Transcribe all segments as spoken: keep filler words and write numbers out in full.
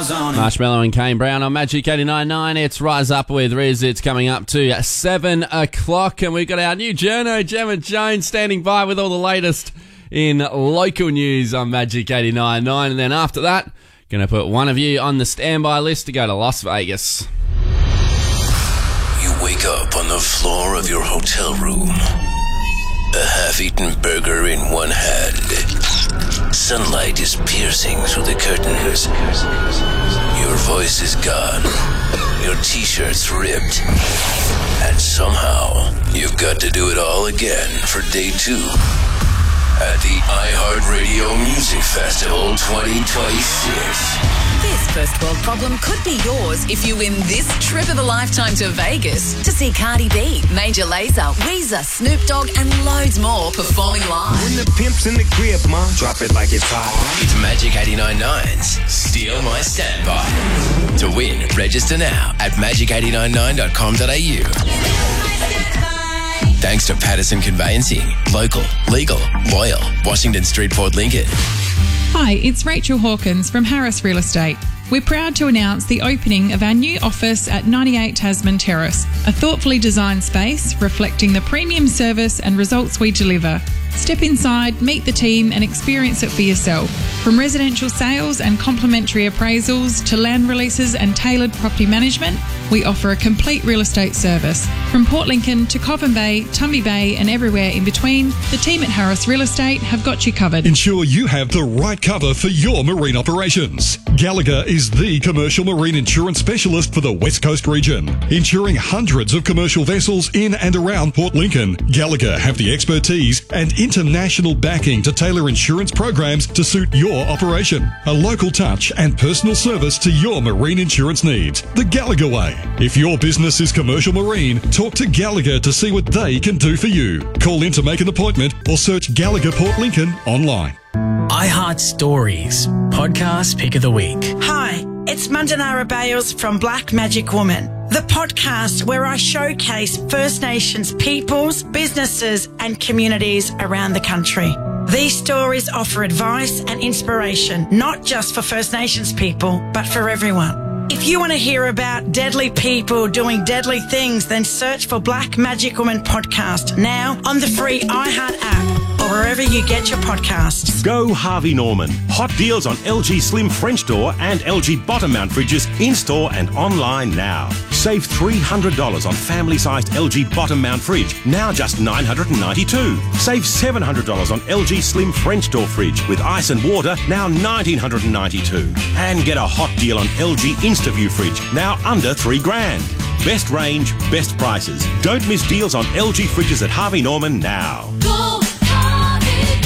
stars on it. Marshmallow and Kane Brown on Magic eighty-nine point nine. It's Rise Up with Riz. It's coming up to seven o'clock, and we've got our new journo, Gemma Jones, standing by with all the latest in local news on Magic eighty-nine point nine. And then after that, going to put one of you on the standby list to go to Las Vegas. You wake up on the floor of your hotel room. A half-eaten burger in one hand. Sunlight is piercing through the curtains. Your voice is gone. Your t-shirt's ripped. And somehow, you've got to do it all again for day two at the iHeartRadio Music Festival twenty twenty-six. This first world problem could be yours if you win this trip of a lifetime to Vegas to see Cardi B, Major Lazer, Weezer, Snoop Dogg and loads more performing live. When the pimp's in the crib, ma, drop it like it's hot. It's Magic eighty-nine point nine's Steal My Standby. To win, register now at magic eight nine nine dot com dot a u. Thanks to Patterson Conveyancing. Local, legal, loyal. Washington Street, Port Lincoln. Hi, it's Rachel Hawkins from Harris Real Estate. We're proud to announce the opening of our new office at ninety-eight Tasman Terrace, a thoughtfully designed space reflecting the premium service and results we deliver. Step inside, meet the team and experience it for yourself. From residential sales and complimentary appraisals to land releases and tailored property management, we offer a complete real estate service. From Port Lincoln to Coffin Bay, Tumby Bay and everywhere in between, the team at Harris Real Estate have got you covered. Ensure you have the right cover for your marine operations. Gallagher is the commercial marine insurance specialist for the West Coast region. Insuring hundreds of commercial vessels in and around Port Lincoln, Gallagher have the expertise and international backing to tailor insurance programs to suit your operation. A local touch and personal service to your marine insurance needs. The Gallagher way. If your business is commercial marine, talk to Gallagher to see what they can do for you. Call in to make an appointment or search Gallagher Port Lincoln online. iHeart Stories, podcast pick of the week. Hi, it's Mandanara Bales from Black Magic Woman, the podcast where I showcase First Nations peoples, businesses and communities around the country. These stories offer advice and inspiration, not just for First Nations people, but for everyone. If you want to hear about deadly people doing deadly things, then search for Black Magic Woman Podcast now on the free iHeart app or wherever you get your podcasts. Go Harvey Norman. Hot deals on L G Slim French door and L G bottom mount fridges in-store and online now. Save three hundred dollars on family-sized L G bottom mount fridge, now just nine hundred ninety-two dollars. Save seven hundred dollars on L G Slim French door fridge with ice and water, now one thousand nine hundred ninety-two dollars. And get a hot deal on L G InstaView fridge, now under three grand. Best range, best prices. Don't miss deals on L G fridges at Harvey Norman now. Go, Harvey,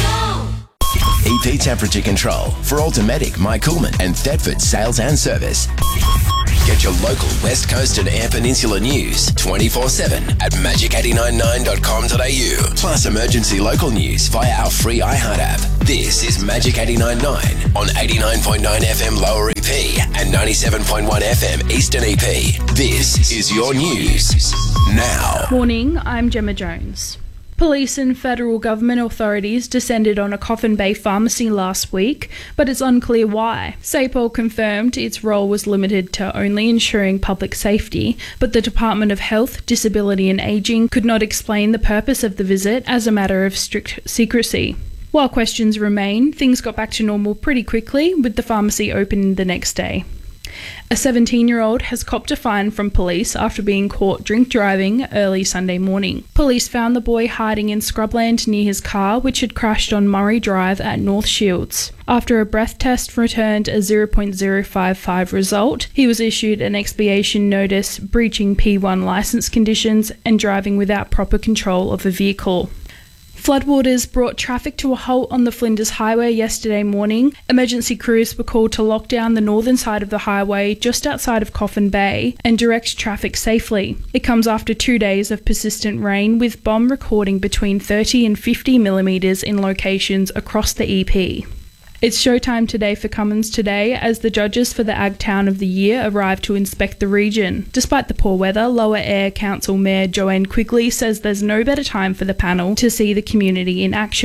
go! E P Temperature Control for Automatic, Mike Coolman and Thetford Sales and Service. Get your local West Coast and Air Peninsula news twenty-four seven at magic eight nine nine dot com dot a u. Plus emergency local news via our free iHeart app. This is Magic eighty-nine point nine on eighty-nine point nine F M Lower E P and ninety-seven point one F M Eastern E P. This is your news now. Morning, I'm Gemma Jones. Police and federal government authorities descended on a Coffin Bay pharmacy last week, but it's unclear why. SAPOL confirmed its role was limited to only ensuring public safety, but the Department of Health, Disability and Ageing could not explain the purpose of the visit as a matter of strict secrecy. While questions remain, things got back to normal pretty quickly, with the pharmacy open the next day. A seventeen-year-old has copped a fine from police after being caught drink driving early Sunday morning. Police found the boy hiding in scrubland near his car, which had crashed on Murray Drive at North Shields. After a breath test returned a zero point zero five five result, he was issued an expiation notice breaching P one licence conditions and driving without proper control of a vehicle. Floodwaters brought traffic to a halt on the Flinders Highway yesterday morning. Emergency crews were called to lock down the northern side of the highway just outside of Coffin Bay and direct traffic safely. It comes after two days of persistent rain, with B O M recording between thirty and fifty millimetres in locations across the E P. It's showtime today for Cummins Today as the judges for the Ag Town of the Year arrive to inspect the region. Despite the poor weather, Lower Eyre Council Mayor Joanne Quigley says there's no better time for the panel to see the community in action.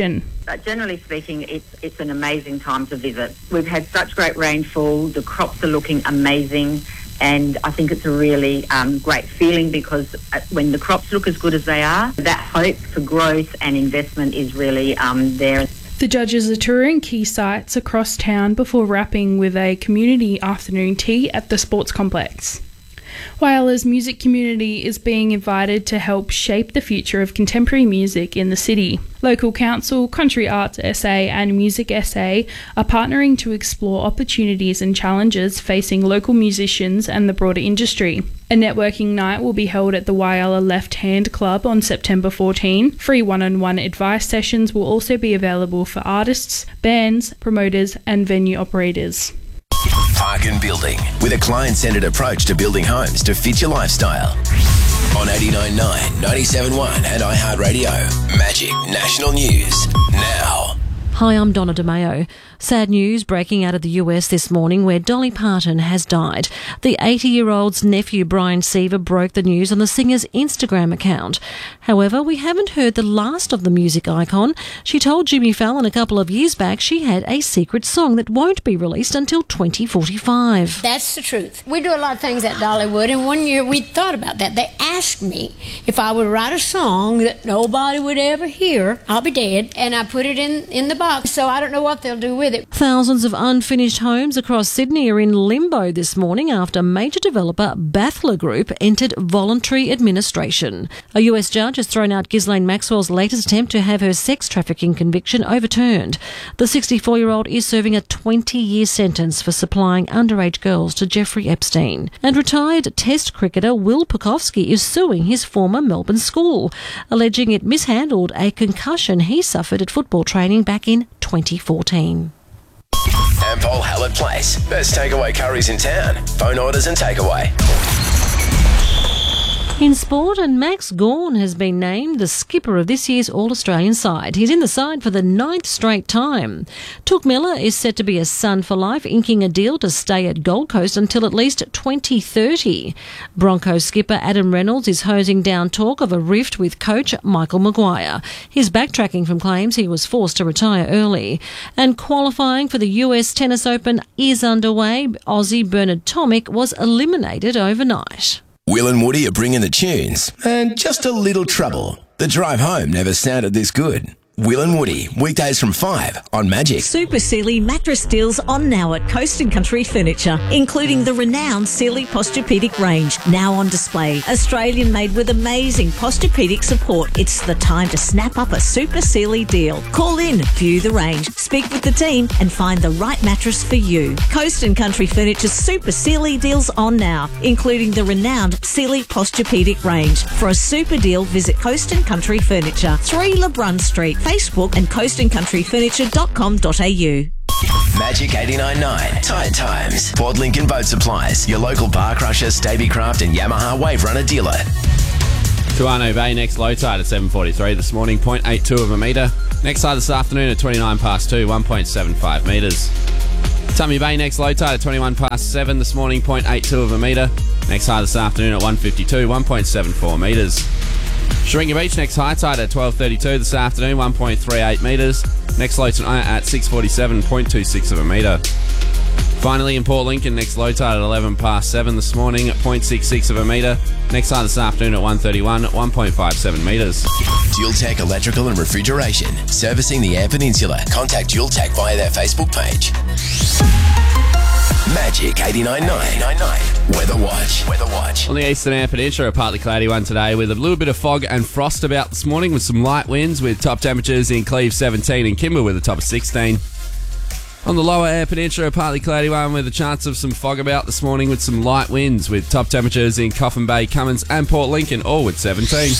But generally speaking, it's it's an amazing time to visit. We've had such great rainfall. The crops are looking amazing. And I think it's a really um, great feeling because when the crops look as good as they are, that hope for growth and investment is really um, there. The judges are touring key sites across town before wrapping with a community afternoon tea at the sports complex. Whyala's music community is being invited to help shape the future of contemporary music in the city. Local council, Country Arts S A and Music S A are partnering to explore opportunities and challenges facing local musicians and the broader industry. A networking night will be held at the Whyalla Left Hand Club on September fourteenth. Free one-on-one advice sessions will also be available for artists, bands, promoters and venue operators. Parkin Building, with a client-centred approach to building homes to fit your lifestyle. On eighty-nine point nine, ninety-seven point one and iHeartRadio. Magic National News now. Hi, I'm Donna DeMayo. Sad news breaking out of the U S this morning where Dolly Parton has died. The eighty-year-old's nephew Brian Seaver broke the news on the singer's Instagram account. However, we haven't heard the last of the music icon. She told Jimmy Fallon a couple of years back she had a secret song that won't be released until twenty forty-five. That's the truth. We do a lot of things at Dollywood, and one year we thought about that. They asked me if I would write a song that nobody would ever hear. I'll be dead. And I put it in, in the box, so I don't know what they'll do with it. Thousands of unfinished homes across Sydney are in limbo this morning after major developer Bathler Group entered voluntary administration. A U S judge has thrown out Ghislaine Maxwell's latest attempt to have her sex trafficking conviction overturned. The sixty-four-year-old is serving a twenty-year sentence for supplying underage girls to Jeffrey Epstein. And retired Test cricketer Will Pukowski is suing his former Melbourne school, alleging it mishandled a concussion he suffered at football training back in twenty fourteen. Ampol Hallett Place. Best takeaway curries in town. Phone orders and takeaway. In sport, and Max Gawn has been named the skipper of this year's All-Australian side. He's in the side for the ninth straight time. Touk Miller is set to be a Sun for life, inking a deal to stay at Gold Coast until at least twenty thirty. Broncos skipper Adam Reynolds is hosing down talk of a rift with coach Michael Maguire. He's backtracking from claims he was forced to retire early. And qualifying for the U S Tennis Open is underway. Aussie Bernard Tomic was eliminated overnight. Will and Woody are bringing the tunes and just a little trouble. The drive home never sounded this good. Will and Woody, weekdays from five on Magic. Super Sealy mattress deals on now at Coast and Country Furniture, including the renowned Sealy Posturepedic range, now on display. Australian made with amazing Posturepedic support. It's the time to snap up a Super Sealy deal. Call in, view the range, speak with the team and find the right mattress for you. Coast and Country Furniture's Super Sealy deals on now, including the renowned Sealy Posturepedic range. For a super deal, visit Coast and Country Furniture, three LeBrun Street, Facebook and coast and country furniture dot com dot a u. Magic eighty-nine point nine. Tide Times. Port Lincoln Boat Supplies. Your local bar crusher, Stabicraft and Yamaha Wave Runner dealer. Tuano Bay next low tide at seven forty-three this morning, zero point eight two of a metre. Next tide this afternoon at twenty-nine past two, one point seven five metres. Tummy Bay next low tide at twenty-one past seven this morning, zero point eight two of a metre. Next tide this afternoon at one fifty-two, one point seven four metres. Shringa Beach next high tide at twelve thirty-two this afternoon, one point three eight metres. Next low tonight at six forty-seven, zero point two six of a metre. Finally in Port Lincoln, next low tide at eleven past seven this morning at zero point six six of a metre. Next tide this afternoon at one thirty-one, one point five seven metres. Dual Tech Electrical and Refrigeration, servicing the Eyre Peninsula. Contact Dual Tech via their Facebook page. Magic eighty-nine point nine. Weather Watch. Weather Watch. On the eastern Eyre Peninsula, a partly cloudy one today with a little bit of fog and frost about this morning with some light winds with top temperatures in Cleve seventeen and Kimber with a top of sixteen. On the lower Eyre Peninsula, a partly cloudy one with a chance of some fog about this morning with some light winds with top temperatures in Coffin Bay, Cummins and Port Lincoln all with seventeen.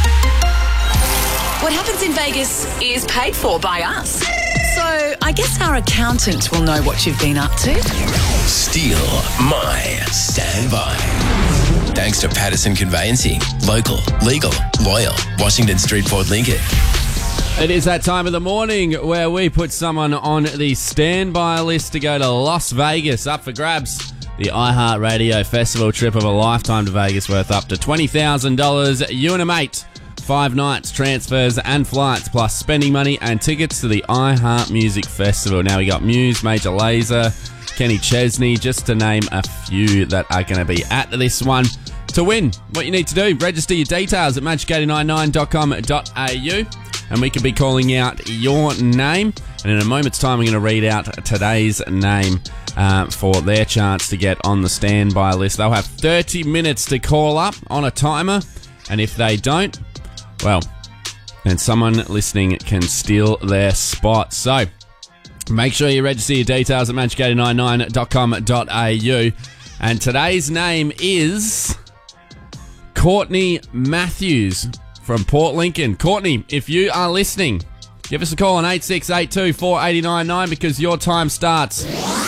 What happens in Vegas is paid for by us. So I guess our accountant will know what you've been up to. Steal my standby. Thanks to Patterson Conveyancing. Local, legal, loyal. Washington Street, Port Lincoln. It is that time of the morning where we put someone on the standby list to go to Las Vegas, up for grabs. The iHeartRadio Festival trip of a lifetime to Vegas worth up to twenty thousand dollars. You and a mate Five nights, transfers and flights, plus spending money and tickets to the iHeart Music Festival. Now we got Muse, Major Lazer, Kenny Chesney, just to name a few that are going to be at this one. To win, what you need to do, register your details at magic eight nine nine dot com dot a u, and we can be calling out your name. And in a moment's time, we're going to read out today's name uh, for their chance to get on the standby list. They'll have thirty minutes to call up on a timer, and if they don't, well, then someone listening can steal their spot. So make sure you register your details at magic eight nine nine dot com dot a u. And today's name is Courtney Matthews from Port Lincoln. Courtney, if you are listening, give us a call on eight six eight two, four eight nine nine because your time starts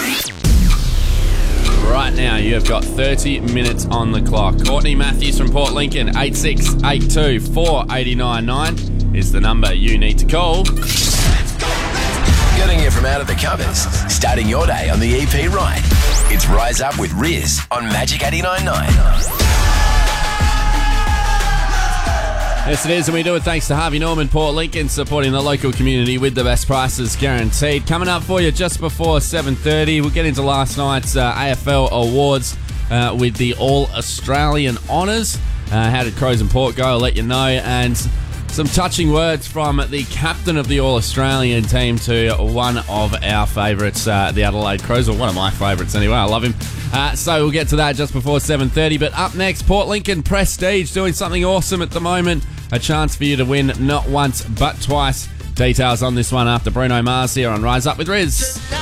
right now. You have got thirty minutes on the clock. Courtney Matthews from Port Lincoln, eight six eight two, four eight nine nine is the number you need to call. Getting you from out of the covers, starting your day on the E P right. It's Rise Up with Riz on Magic eighty-nine point nine. Yes, it is, and we do it thanks to Harvey Norman, Port Lincoln, supporting the local community with the best prices guaranteed. Coming up for you just before seven thirty, we'll get into last night's uh, A F L awards uh, with the All-Australian Honours. Uh, how did Crows and Port go? I'll let you know. And some touching words from the captain of the All-Australian team to one of our favourites, uh, the Adelaide Crows, or one of my favourites anyway. I love him. Uh, so we'll get to that just before seven thirty. But up next, Port Lincoln Prestige doing something awesome at the moment. A chance for you to win not once but twice. Details on this one after Bruno Mars here on Rise Up with Riz.